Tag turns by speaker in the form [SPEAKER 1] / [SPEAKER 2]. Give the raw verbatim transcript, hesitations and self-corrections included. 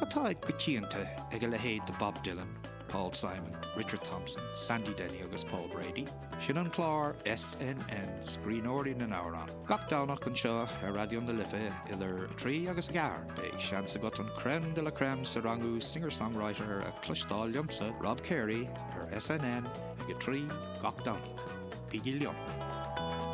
[SPEAKER 1] Catá ag go tíanta ag le héad de Bob Dylan, Paul Simon, Richard Thompson, Sandy Denny agus Paul Brady. Sin an chlár S N N scríóirí na náran. Gach dánach an seo ar radion de lifa idir trí agus gar. Beidh sean sa got an creme de la creme sa rangú singer-songwriter a clustáil liomsa Rob Carey ar S N N ag a trí gach dánach. Bígí liom.